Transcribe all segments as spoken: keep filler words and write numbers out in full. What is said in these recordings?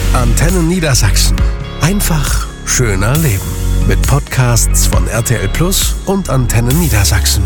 Antenne Niedersachsen. Einfach schöner leben. Mit Podcasts von R T L Plus und Antenne Niedersachsen.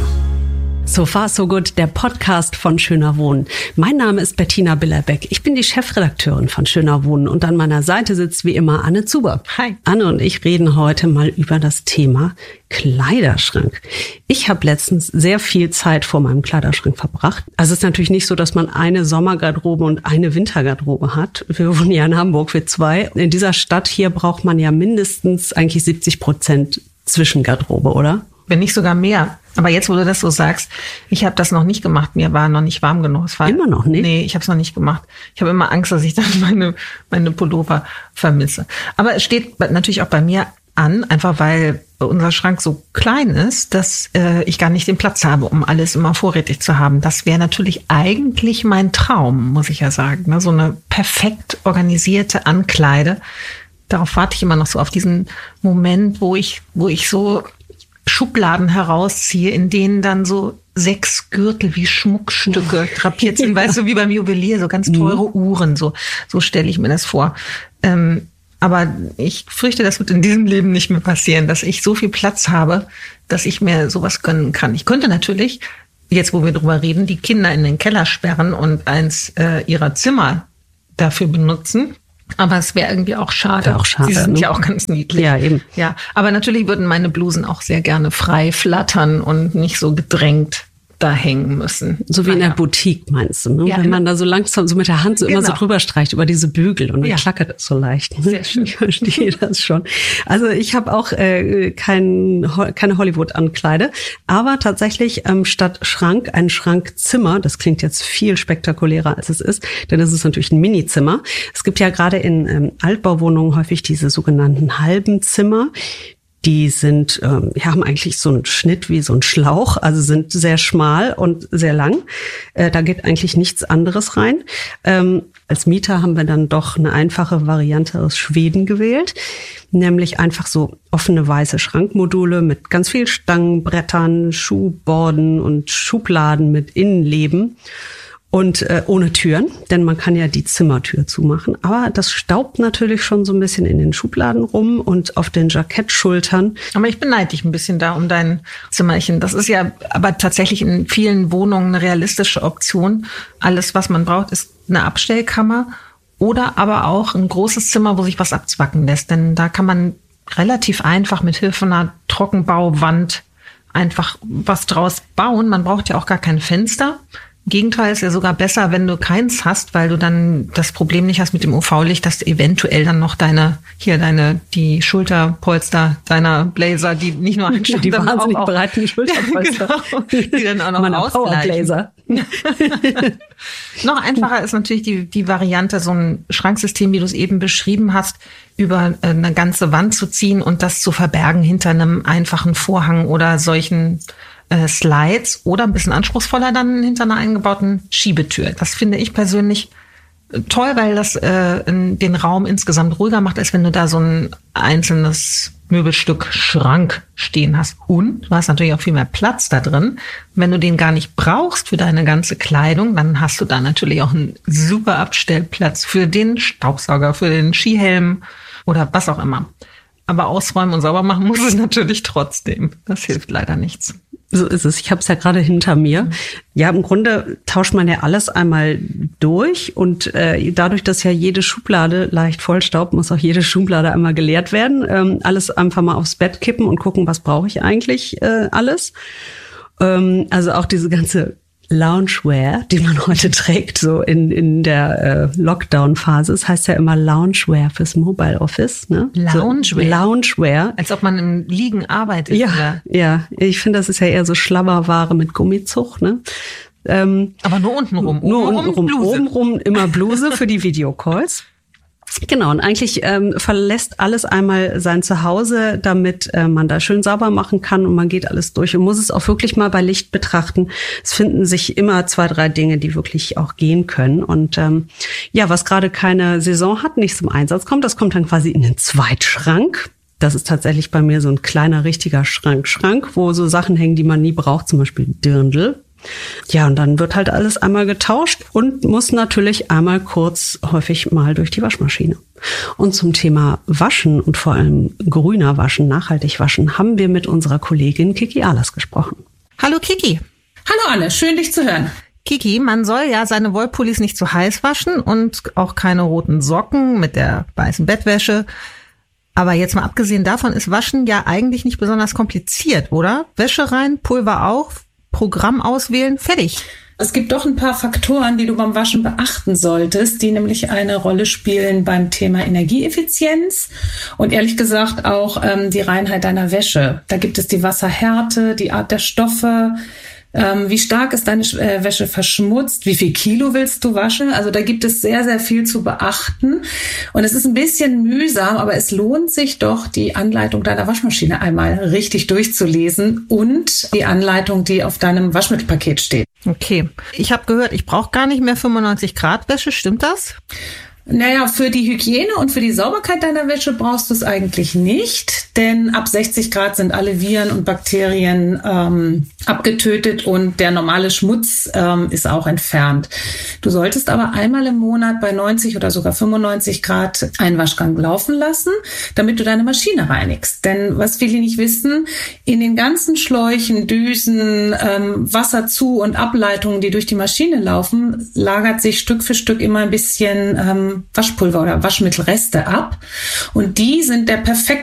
So far so good, der Podcast von Schöner Wohnen. Mein Name ist Bettina Billerbeck. Ich bin die Chefredakteurin von Schöner Wohnen und an meiner Seite sitzt wie immer Anne Zuber. Hi. Anne und ich reden heute mal über das Thema Kleiderschrank. Ich habe letztens sehr viel Zeit vor meinem Kleiderschrank verbracht. Also es ist natürlich nicht so, dass man eine Sommergarderobe und eine Wintergarderobe hat. Wir wohnen ja in Hamburg für zwei. In dieser Stadt hier braucht man ja mindestens eigentlich siebzig Prozent Zwischengarderobe, oder? Wenn nicht sogar mehr. Aber jetzt, wo du das so sagst, ich habe das noch nicht gemacht. Mir war noch nicht warm genug. Es war, immer noch nicht? Nee, ich habe es noch nicht gemacht. Ich habe immer Angst, dass ich dann meine, meine Pullover vermisse. Aber es steht natürlich auch bei mir an, einfach weil unser Schrank so klein ist, dass äh, ich gar nicht den Platz habe, um alles immer vorrätig zu haben. Das wäre natürlich eigentlich mein Traum, muss ich ja sagen. Ne? So eine perfekt organisierte Ankleide. Darauf warte ich immer noch so, auf diesen Moment, wo ich, wo ich so Schubladen herausziehe, in denen dann so sechs Gürtel wie Schmuckstücke drapiert sind, weißt du, wie beim Juwelier, so ganz teure mhm. Uhren, so, so stelle ich mir das vor. Ähm, aber ich fürchte, das wird in diesem Leben nicht mehr passieren, dass ich so viel Platz habe, dass ich mir sowas gönnen kann. Ich könnte natürlich, jetzt wo wir drüber reden, die Kinder in den Keller sperren und eins äh, ihrer Zimmer dafür benutzen. Aber es wäre irgendwie auch schade. Ja, auch schade. Sie sind ne? ja auch ganz niedlich. Ja, eben. Ja, aber natürlich würden meine Blusen auch sehr gerne frei flattern und nicht so gedrängt da hängen müssen. So wie in der Boutique, meinst du, ne? Ja, wenn man da so langsam so mit der Hand so genau. immer so drüber streicht über diese Bügel und dann ja. klackert es so leicht. Ne? Sehr schön. Ich verstehe das schon. Also ich habe auch äh, kein, keine Hollywood-Ankleide, aber tatsächlich ähm, statt Schrank ein Schrankzimmer. Das klingt jetzt viel spektakulärer, als es ist, denn es ist natürlich ein Minizimmer. Es gibt ja gerade in ähm, Altbauwohnungen häufig diese sogenannten halben Zimmer. Die sind, ähm, ja, haben eigentlich so einen Schnitt wie so ein Schlauch, also sind sehr schmal und sehr lang. Äh, da geht eigentlich nichts anderes rein. Ähm, als Mieter haben wir dann doch eine einfache Variante aus Schweden gewählt, nämlich einfach so offene weiße Schrankmodule mit ganz viel Stangenbrettern, Schuhborden und Schubladen mit Innenleben. Und äh, ohne Türen, denn man kann ja die Zimmertür zumachen. Aber das staubt natürlich schon so ein bisschen in den Schubladen rum und auf den Jackettschultern. Aber ich beneide dich ein bisschen da um dein Zimmerchen. Das ist ja aber tatsächlich in vielen Wohnungen eine realistische Option. Alles, was man braucht, ist eine Abstellkammer oder aber auch ein großes Zimmer, wo sich was abzwacken lässt. Denn da kann man relativ einfach mit Hilfe einer Trockenbauwand einfach was draus bauen. Man braucht ja auch gar kein Fenster. Im Gegenteil ist ja sogar besser, wenn du keins hast, weil du dann das Problem nicht hast mit dem U V-Licht, dass du eventuell dann noch deine, hier deine, die Schulterpolster deiner Blazer, die nicht nur anschauen, die dann wahnsinnig auch, breiten Schulterpolster. Genau, die dann auch noch Meine ausgleichen. Powerblazer. Noch einfacher ist natürlich die, die Variante, so ein Schranksystem, wie du es eben beschrieben hast, über eine ganze Wand zu ziehen und das zu verbergen hinter einem einfachen Vorhang oder solchen äh, Slides oder ein bisschen anspruchsvoller dann hinter einer eingebauten Schiebetür. Das finde ich persönlich toll, weil das äh, den Raum insgesamt ruhiger macht, als wenn du da so ein einzelnes Möbelstück Schrank stehen hast. Und du hast natürlich auch viel mehr Platz da drin. Wenn du den gar nicht brauchst für deine ganze Kleidung, dann hast du da natürlich auch einen super Abstellplatz für den Staubsauger, für den Skihelm oder was auch immer. Aber ausräumen und sauber machen muss es natürlich trotzdem. Das hilft leider nichts. So ist es. Ich habe es ja gerade hinter mir. Ja, im Grunde tauscht man ja alles einmal durch und äh, dadurch, dass ja jede Schublade leicht vollstaubt, muss auch jede Schublade einmal geleert werden. Ähm, alles einfach mal aufs Bett kippen und gucken, was brauche ich eigentlich äh, alles. Ähm, also auch diese ganze Loungewear, die man heute trägt, so in in der äh, Lockdown-Phase. Es heißt ja immer Loungewear fürs Mobile Office. Ne? Loungewear? So, Loungewear. Als ob man im Liegen arbeitet. Ja, oder? ja. Ich finde, das ist ja eher so Schlabberware mit Gummizug. Ne? Ähm, Aber nur untenrum. Nur untenrum. Bluse. Obenrum immer Bluse für die Videocalls. Genau, und eigentlich ähm, verlässt alles einmal sein Zuhause, damit äh, man da schön sauber machen kann und man geht alles durch und muss es auch wirklich mal bei Licht betrachten. Es finden sich immer zwei, drei Dinge, die wirklich auch gehen können. Und ähm, ja, was gerade keine Saison hat, nicht zum Einsatz kommt, das kommt dann quasi in den Zweitschrank. Das ist tatsächlich bei mir so ein kleiner, richtiger Schrank, Schrank, wo so Sachen hängen, die man nie braucht, zum Beispiel Dirndl. Ja, und dann wird halt alles einmal getauscht und muss natürlich einmal kurz häufig mal durch die Waschmaschine. Und zum Thema Waschen und vor allem grüner Waschen, nachhaltig waschen, haben wir mit unserer Kollegin Kiki Ahlers gesprochen. Hallo Kiki. Hallo Anne, schön dich zu hören. Kiki, man soll ja seine Wollpullis nicht zu heiß waschen und auch keine roten Socken mit der weißen Bettwäsche. Aber jetzt mal abgesehen davon ist Waschen ja eigentlich nicht besonders kompliziert, oder? Wäsche rein, Pulver auf, Programm auswählen, fertig. Es gibt doch ein paar Faktoren, die du beim Waschen beachten solltest, die nämlich eine Rolle spielen beim Thema Energieeffizienz und ehrlich gesagt auch ähm, die Reinheit deiner Wäsche. Da gibt es die Wasserhärte, die Art der Stoffe. Ähm, wie stark ist deine äh, Wäsche verschmutzt? Wie viel Kilo willst du waschen? Also da gibt es sehr, sehr viel zu beachten. Und es ist ein bisschen mühsam, aber es lohnt sich doch, die Anleitung deiner Waschmaschine einmal richtig durchzulesen und die Anleitung, die auf deinem Waschmittelpaket steht. Okay. Ich habe gehört, ich brauche gar nicht mehr fünfundneunzig Grad Wäsche. Stimmt das? Naja, für die Hygiene und für die Sauberkeit deiner Wäsche brauchst du es eigentlich nicht, denn ab sechzig Grad sind alle Viren und Bakterien ähm, abgetötet und der normale Schmutz ähm, ist auch entfernt. Du solltest aber einmal im Monat bei neunzig oder sogar fünfundneunzig Grad einen Waschgang laufen lassen, damit du deine Maschine reinigst. Denn was viele nicht wissen, in den ganzen Schläuchen, Düsen, ähm, Wasserzu- und Ableitungen, die durch die Maschine laufen, lagert sich Stück für Stück immer ein bisschen ähm, Waschpulver oder Waschmittelreste ab. Und die sind der perfekte